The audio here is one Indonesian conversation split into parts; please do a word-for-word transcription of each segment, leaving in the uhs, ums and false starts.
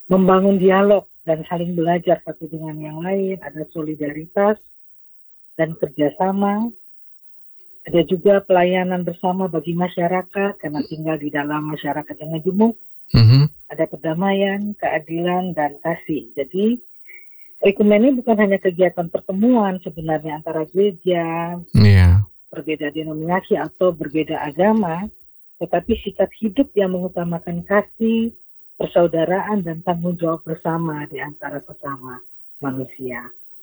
membangun dialog dan saling belajar satu dengan yang lain, ada solidaritas dan kerjasama, ada juga pelayanan bersama bagi masyarakat karena tinggal di dalam masyarakat yang majemuk, mm-hmm. ada perdamaian, keadilan, dan kasih. Jadi ekumene bukan hanya kegiatan pertemuan sebenarnya antara gereja, yeah. berbeda denominasi atau berbeda agama, tetapi sikap hidup yang mengutamakan kasih, persaudaraan, dan tanggung jawab bersama di antara sesama manusia.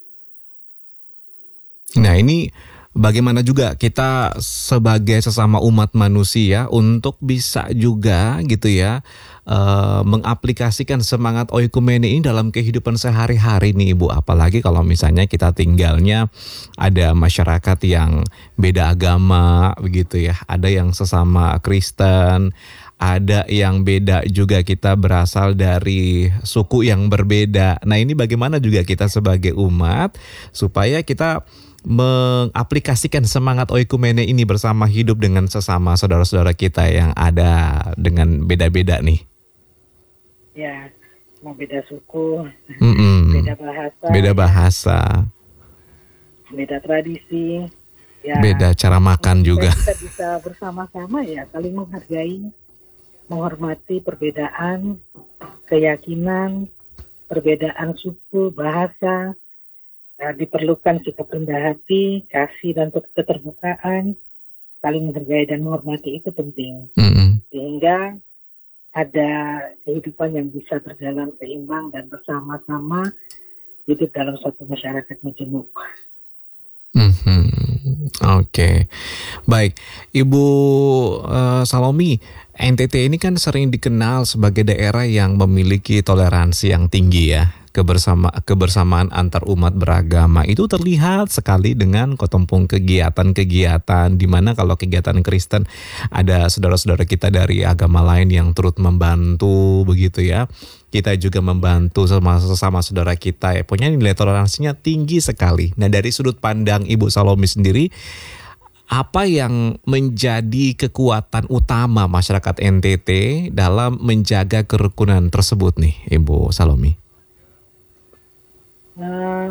Nah, ini bagaimana juga kita sebagai sesama umat manusia untuk bisa juga gitu ya uh, mengaplikasikan semangat oikumene ini dalam kehidupan sehari-hari nih Ibu. Apalagi kalau misalnya kita tinggalnya ada masyarakat yang beda agama begitu ya, ada yang sesama Kristen, ada yang beda juga, kita berasal dari suku yang berbeda. Nah, ini bagaimana juga kita sebagai umat supaya kita mengaplikasikan semangat oikumene ini bersama hidup dengan sesama saudara-saudara kita yang ada dengan beda-beda nih. Ya, mau beda suku, Mm-mm. beda bahasa, beda bahasa, beda tradisi, ya, beda cara makan juga. Kita bisa bersama-sama ya saling menghargai, menghormati perbedaan, keyakinan, perbedaan suku, bahasa. Nah, diperlukan sikap rendah hati, kasih dan keterbukaan, saling menghargai dan menghormati itu penting. Mm-hmm. Sehingga ada kehidupan yang bisa berjalan seimbang dan bersama-sama hidup dalam suatu masyarakat majemuk. Mm-hmm. Oke, okay. Baik, Ibu uh, Salomi, N T T ini kan sering dikenal sebagai daerah yang memiliki toleransi yang tinggi ya. Kebersama, kebersamaan antar umat beragama itu terlihat sekali dengan ketempung kegiatan-kegiatan di mana kalau kegiatan Kristen ada saudara-saudara kita dari agama lain yang turut membantu begitu ya. Kita juga membantu sama sesama saudara kita ya. Pokoknya nilai toleransinya tinggi sekali. Nah, dari sudut pandang Ibu Salomi sendiri, apa yang menjadi kekuatan utama masyarakat N T T dalam menjaga kerukunan tersebut nih, Ibu Salomi? Uh,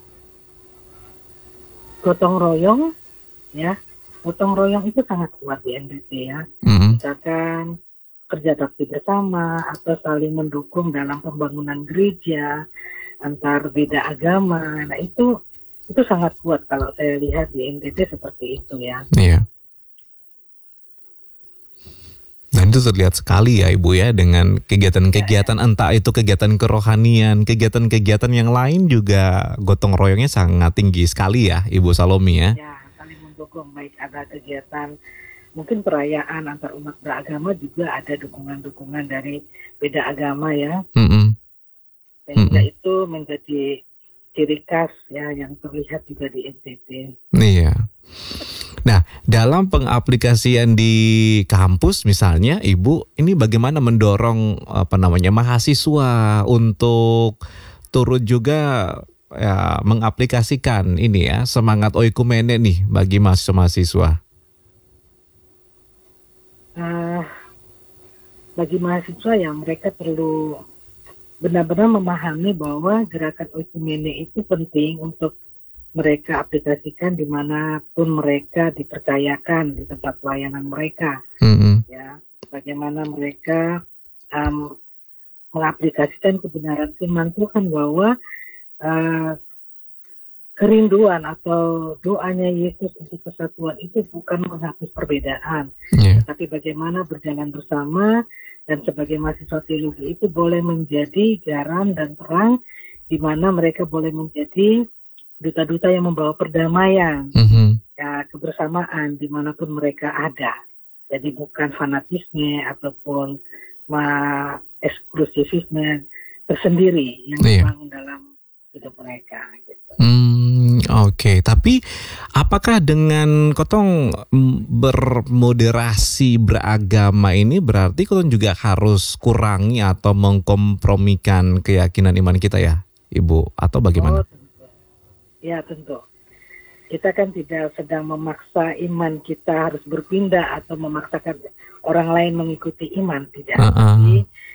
gotong royong ya, gotong royong itu sangat kuat di N T T ya. Mm-hmm. Misalkan kerja bakti bersama atau saling mendukung dalam pembangunan gereja antar beda agama. Nah itu itu sangat kuat kalau saya lihat di N T T seperti itu ya. Iya. Nah itu terlihat sekali ya Ibu ya dengan kegiatan-kegiatan ya, ya. Entah itu kegiatan kerohanian, kegiatan-kegiatan yang lain juga gotong royongnya sangat tinggi sekali ya Ibu Salomi ya. Ya, saling mendukung, baik ada kegiatan mungkin perayaan antar umat beragama juga ada dukungan-dukungan dari beda agama ya. Mm-hmm. Sehingga mm-hmm. itu menjadi ciri khas ya yang terlihat juga di N T T. Iya. Nah, dalam pengaplikasian di kampus misalnya, Ibu, ini bagaimana mendorong apa namanya mahasiswa untuk turut juga ya mengaplikasikan ini ya semangat oikumene nih bagi mahasiswa-mahasiswa? Uh, bagi mahasiswa yang mereka perlu benar-benar memahami bahwa gerakan oikumene itu penting untuk mereka aplikasikan dimanapun mereka dipercayakan di tempat pelayanan mereka. Mm-hmm. Ya, bagaimana mereka um, mengaplikasikan kebenaran firman Tuhan bahwa uh, kerinduan atau doanya Yesus untuk kesatuan itu bukan menghapus perbedaan, yeah. tapi bagaimana berjalan bersama dan sebagai mahasiswa teologi itu boleh menjadi garam dan terang di mana mereka boleh menjadi duta-duta yang membawa perdamaian, mm-hmm. ya, kebersamaan dimanapun mereka ada. Jadi bukan fanatisme ataupun ma- eksklusifisme tersendiri yang yeah. dibangun dalam hidup mereka. Gitu. Hmm, Oke, okay. Tapi apakah dengan kotong bermoderasi beragama ini berarti kotong juga harus kurangi atau mengkompromikan keyakinan iman kita ya, Ibu? Atau bagaimana? Oh, ya tentu. Kita kan tidak sedang memaksa iman kita harus berpindah atau memaksakan orang lain mengikuti iman, tidak. Uh-uh. Jadi